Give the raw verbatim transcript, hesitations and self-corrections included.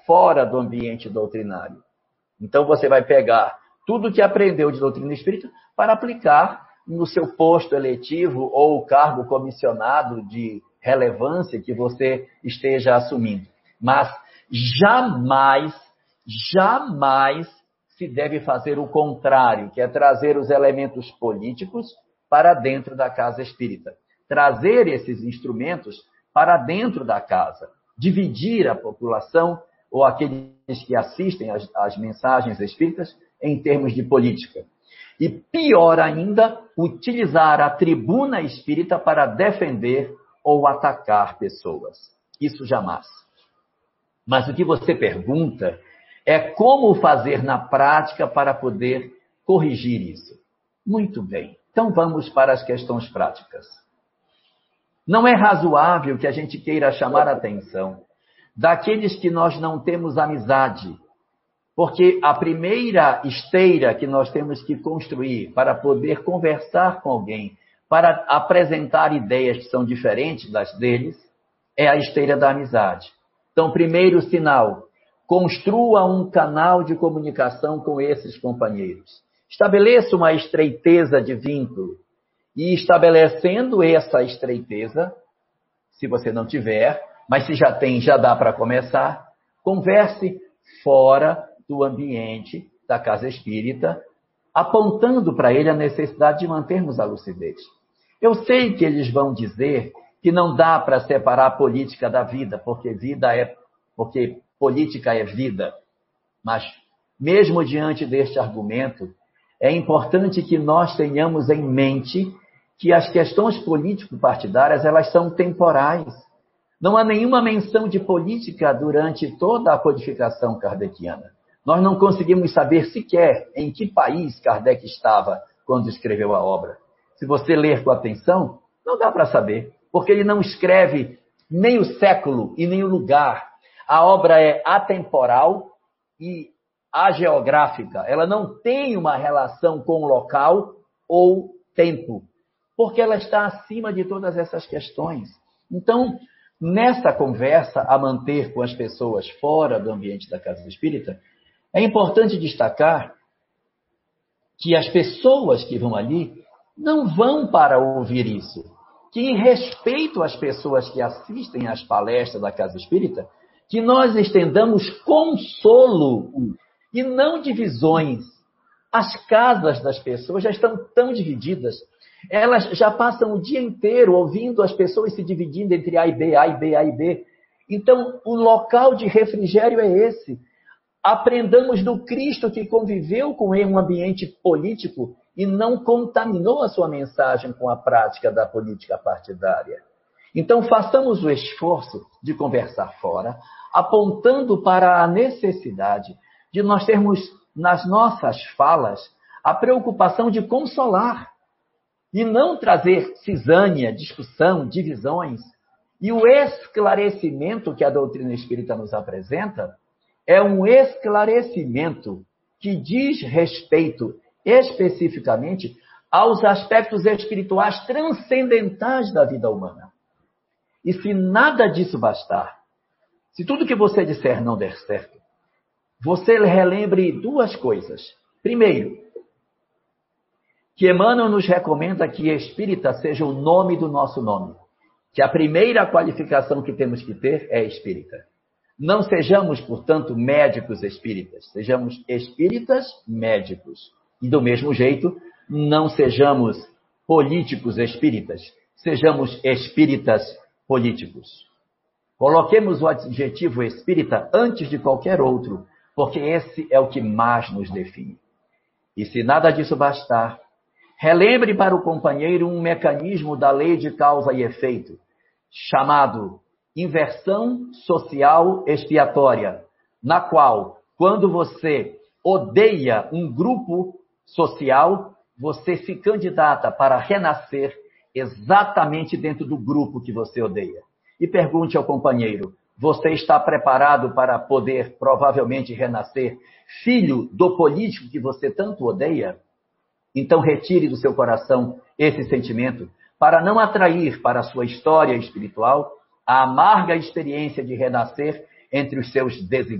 fora do ambiente doutrinário. Então você vai pegar tudo que aprendeu de doutrina espírita para aplicar no seu posto eletivo ou cargo comissionado de relevância que você esteja assumindo. Mas jamais, jamais se deve fazer o contrário, que é trazer os elementos políticos para dentro da casa espírita. Trazer esses instrumentos para dentro da casa. Dividir a população ou aqueles que assistem às, às mensagens espíritas em termos de política. E pior ainda, utilizar a tribuna espírita para defender ou atacar pessoas. Isso jamais. Mas o que você pergunta é como fazer na prática para poder corrigir isso. Muito bem. Então vamos para as questões práticas. Não é razoável que a gente queira chamar a atenção daqueles que nós não temos amizade, porque a primeira esteira que nós temos que construir para poder conversar com alguém, para apresentar ideias que são diferentes das deles, é a esteira da amizade. Então, primeiro sinal, construa um canal de comunicação com esses companheiros. Estabeleça uma estreiteza de vínculo. E estabelecendo essa estreiteza, se você não tiver, mas se já tem, já dá para começar, converse fora do ambiente da casa espírita, apontando para ele a necessidade de mantermos a lucidez. Eu sei que eles vão dizer que não dá para separar a política da vida, porque vida é, porque política é vida. Mas, mesmo diante deste argumento, é importante que nós tenhamos em mente que as questões político-partidárias, elas são temporais. Não há nenhuma menção de política durante toda a codificação kardeciana. Nós não conseguimos saber sequer em que país Kardec estava quando escreveu a obra. Se você ler com atenção, não dá para saber, porque ele não escreve nem o século e nem o lugar. A obra é atemporal e ageográfica. Ela não tem uma relação com local ou tempo, porque ela está acima de todas essas questões. Então, nessa conversa a manter com as pessoas fora do ambiente da casa espírita, é importante destacar que as pessoas que vão ali não vão para ouvir isso. Que, em respeito às pessoas que assistem às palestras da casa espírita, que nós estendamos consolo e não divisões. As casas das pessoas já estão tão divididas. Elas já passam o dia inteiro ouvindo as pessoas se dividindo entre A e B, A e B, A e B. Então, o local de refrigério é esse. Aprendamos do Cristo que conviveu com ele em um ambiente político e não contaminou a sua mensagem com a prática da política partidária. Então, façamos o esforço de conversar fora, apontando para a necessidade de nós termos nas nossas falas a preocupação de consolar e não trazer cisânia, discussão, divisões. E o esclarecimento que a doutrina espírita nos apresenta é um esclarecimento que diz respeito especificamente aos aspectos espirituais transcendentais da vida humana. E se nada disso bastar, se tudo que você disser não der certo, você relembre duas coisas. Primeiro, que Emmanuel nos recomenda que espírita seja o nome do nosso nome. Que a primeira qualificação que temos que ter é espírita. Não sejamos, portanto, médicos espíritas. Sejamos espíritas médicos. E, do mesmo jeito, não sejamos políticos espíritas. Sejamos espíritas políticos. Coloquemos o adjetivo espírita antes de qualquer outro, porque esse é o que mais nos define. E se nada disso bastar, relembre para o companheiro um mecanismo da lei de causa e efeito, chamado inversão social expiatória, na qual, quando você odeia um grupo social, você se candidata para renascer exatamente dentro do grupo que você odeia. E pergunte ao companheiro, você está preparado para poder, provavelmente, renascer filho do político que você tanto odeia? Então, retire do seu coração esse sentimento para não atrair para a sua história espiritual a amarga experiência de renascer entre os seus desiguais.